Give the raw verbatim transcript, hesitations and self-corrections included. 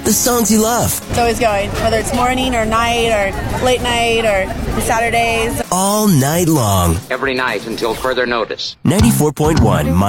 the songs you love. It's always going, whether it's morning or night or late night or Saturdays. All night long. Every night until further notice. ninety-four point one